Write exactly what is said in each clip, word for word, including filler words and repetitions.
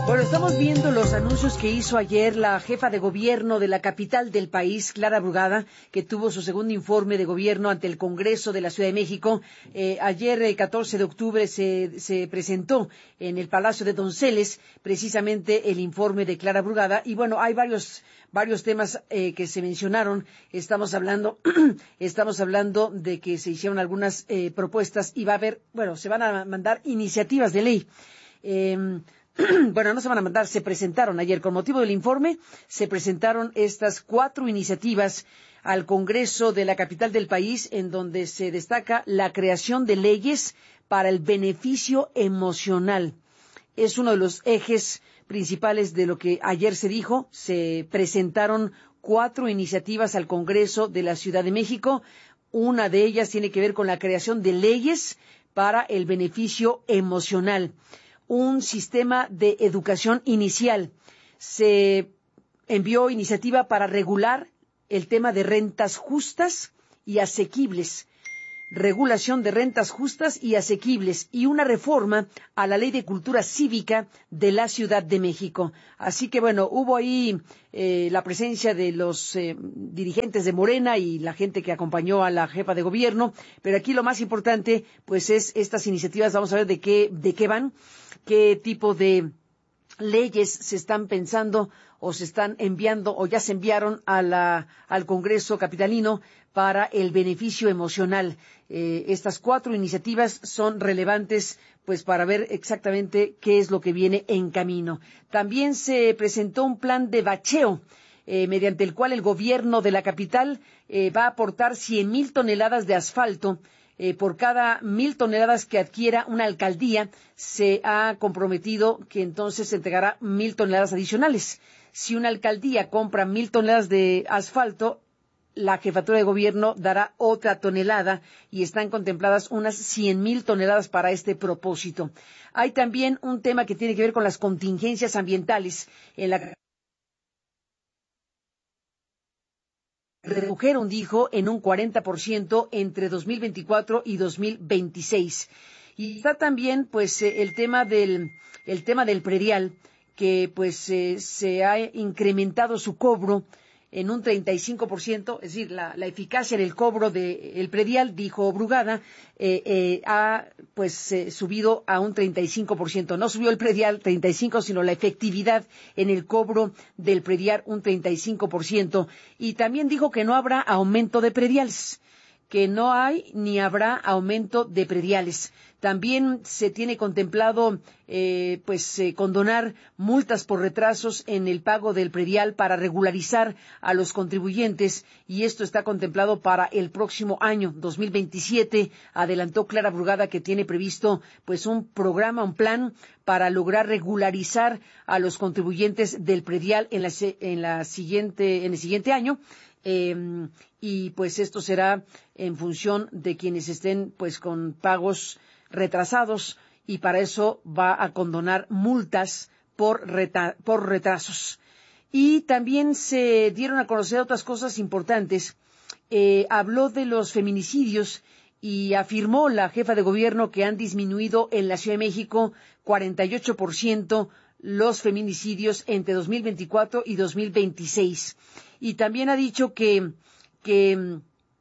Bueno, estamos viendo los anuncios que hizo ayer la jefa de gobierno de la capital del país, Clara Brugada, que tuvo su segundo informe de gobierno ante el Congreso de la Ciudad de México. Eh, ayer, el catorce de octubre, se, se presentó en el Palacio de Donceles precisamente el informe de Clara Brugada. Y bueno, hay varios varios temas eh, que se mencionaron. Estamos hablando, estamos hablando de que se hicieron algunas eh, propuestas y va a haber, bueno, se van a mandar iniciativas de ley. Eh, Bueno, no se van a mandar, se presentaron ayer, con motivo del informe, se presentaron estas cuatro iniciativas al Congreso de la capital del país, en donde se destaca la creación de leyes para el beneficio emocional. Es uno de los ejes principales de lo que ayer se dijo. Se presentaron cuatro iniciativas al Congreso de la Ciudad de México. Una de ellas tiene que ver con la creación de leyes para el beneficio emocional. Un sistema de educación inicial. Se envió iniciativa para regular el tema de rentas justas y asequibles. Regulación de rentas justas y asequibles y una reforma a la Ley de Cultura Cívica de la Ciudad de México. Así que, bueno, hubo ahí eh, la presencia de los eh, dirigentes de Morena y la gente que acompañó a la jefa de gobierno, pero aquí lo más importante, pues, es estas iniciativas. Vamos a ver de qué, de qué van, qué tipo de leyes se están pensando o se están enviando o ya se enviaron a la, al Congreso capitalino para el beneficio emocional. Eh, estas cuatro iniciativas son relevantes, pues, para ver exactamente qué es lo que viene en camino. También se presentó un plan de bacheo, eh, mediante el cual el gobierno de la capital eh, va a aportar cien mil toneladas de asfalto. Eh, por cada mil toneladas que adquiera una alcaldía, se ha comprometido que entonces se entregará mil toneladas adicionales. Si una alcaldía compra mil toneladas de asfalto, la jefatura de gobierno dará otra tonelada y están contempladas unas cien mil toneladas para este propósito. Hay también un tema que tiene que ver con las contingencias ambientales. En la redujeron, dijo, en un cuarenta por ciento entre dos mil veinticuatro y dos mil veintiséis. Y está también, pues, eh, el tema del el tema del predial, que pues eh, se ha incrementado su cobro en un treinta y cinco por ciento, es decir, la, la eficacia del cobro del predial, dijo Brugada, eh, eh, ha pues eh, subido a un treinta y cinco por ciento. No subió el predial treinta y cinco por ciento, sino la efectividad en el cobro del predial un treinta y cinco por ciento. Y también dijo que no habrá aumento de prediales, que no hay ni habrá aumento de prediales. También se tiene contemplado eh, pues eh, condonar multas por retrasos en el pago del predial para regularizar a los contribuyentes, y esto está contemplado para el próximo año, dos mil veintisiete. Adelantó Clara Brugada que tiene previsto pues un programa, un plan para lograr regularizar a los contribuyentes del predial en la, en la siguiente, en el siguiente año. Eh, y pues esto será en función de quienes estén pues con pagos retrasados, y para eso va a condonar multas por, reta, por retrasos. Y también se dieron a conocer otras cosas importantes. Eh, habló de los feminicidios y afirmó la jefa de gobierno que han disminuido en la Ciudad de México cuarenta y ocho por ciento los feminicidios entre dos mil veinticuatro y dos mil veintiséis. Y también ha dicho que, que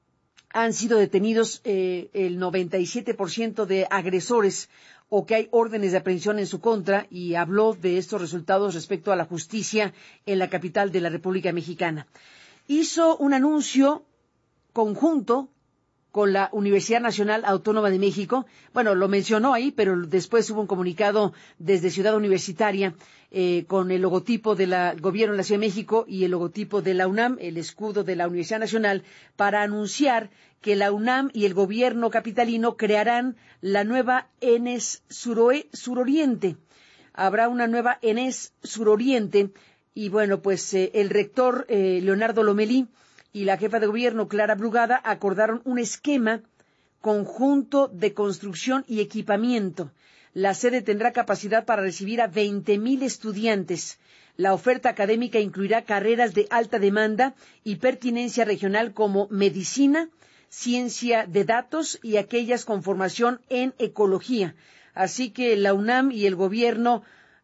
han sido detenidos eh, el noventa y siete por ciento de agresores, o que hay órdenes de aprehensión en su contra, y habló de estos resultados respecto a la justicia en la capital de la República Mexicana. Hizo un anuncio conjunto con la Universidad Nacional Autónoma de México. Bueno, lo mencionó ahí, pero después hubo un comunicado desde Ciudad Universitaria eh, con el logotipo del gobierno de la Ciudad de México y el logotipo de la UNAM, el escudo de la Universidad Nacional, para anunciar que la UNAM y el gobierno capitalino crearán la nueva ENES Suroe, Suroriente. Habrá una nueva ENES Suroriente, y bueno, pues eh, el rector eh, Leonardo Lomelí y la jefa de gobierno, Clara Brugada, acordaron un esquema conjunto de construcción y equipamiento. La sede tendrá capacidad para recibir a veinte mil estudiantes. La oferta académica incluirá carreras de alta demanda y pertinencia regional como medicina, ciencia de datos y aquellas con formación en ecología. Así que la UNAM y el gobierno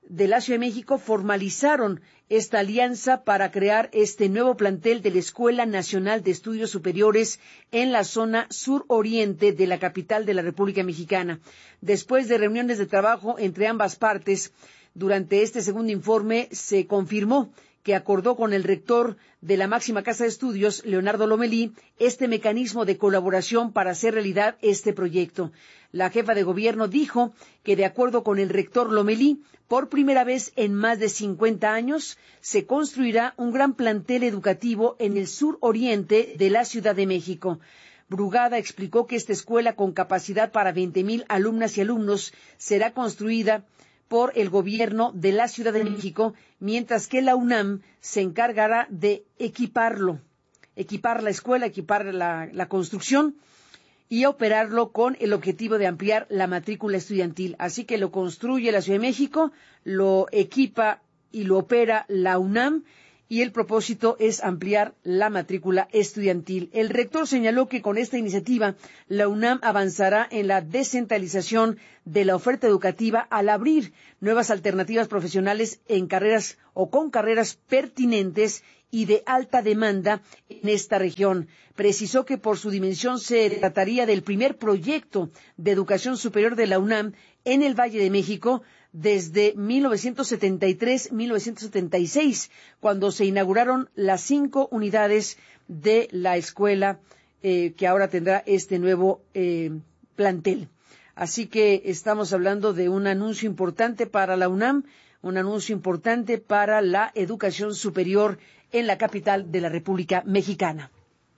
de la Ciudad de México formalizaron esta alianza para crear este nuevo plantel de la Escuela Nacional de Estudios Superiores en la zona suroriente de la capital de la República Mexicana. Después de reuniones de trabajo entre ambas partes, durante este segundo informe se confirmó que acordó con el rector de la máxima casa de estudios, Leonardo Lomelí, este mecanismo de colaboración para hacer realidad este proyecto. La jefa de gobierno dijo que, de acuerdo con el rector Lomelí, por primera vez en más de cincuenta años, se construirá un gran plantel educativo en el suroriente de la Ciudad de México. Brugada explicó que esta escuela, con capacidad para veinte mil alumnas y alumnos, será construida por el gobierno de la Ciudad de México, mientras que la UNAM se encargará de equiparlo, equipar la escuela, equipar la, la construcción y operarlo con el objetivo de ampliar la matrícula estudiantil. Así que lo construye la Ciudad de México, lo equipa y lo opera la UNAM, y el propósito es ampliar la matrícula estudiantil. El rector señaló que con esta iniciativa la UNAM avanzará en la descentralización de la oferta educativa al abrir nuevas alternativas profesionales en carreras o con carreras pertinentes y de alta demanda en esta región. Precisó que por su dimensión se trataría del primer proyecto de educación superior de la UNAM en el Valle de México desde mil novecientos setenta y tres a mil novecientos setenta y seis, cuando se inauguraron las cinco unidades de la escuela eh, que ahora tendrá este nuevo eh, plantel. Así que estamos hablando de un anuncio importante para la UNAM, un anuncio importante para la educación superior en la capital de la República Mexicana.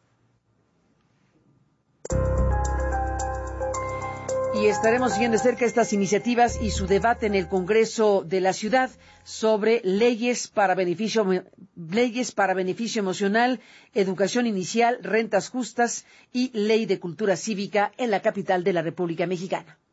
Y estaremos siguiendo de cerca estas iniciativas y su debate en el Congreso de la Ciudad sobre leyes para beneficio, leyes para beneficio emocional, educación inicial, rentas justas y ley de cultura cívica en la capital de la República Mexicana.